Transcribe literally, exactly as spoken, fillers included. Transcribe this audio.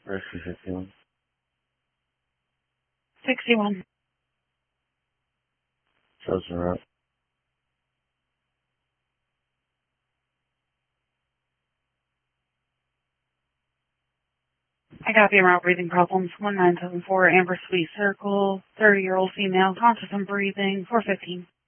Rescue fifty-one. sixty-one. Chosen route. I copy around breathing problems. one nine seven four Amber Sweet Circle. thirty-year-old female, conscious and breathing. four fifteen.